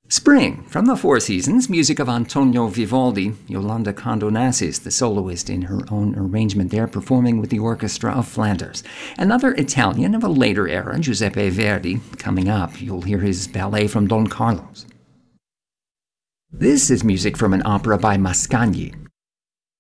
Spring, from the Four Seasons, music of Antonio Vivaldi, Yolanda Condonassis, the soloist in her own arrangement there, performing with the Orchestra of Flanders. Another Italian of a later era, Giuseppe Verdi, coming up. You'll hear his ballet from Don Carlos. This is music from an opera by Mascagni,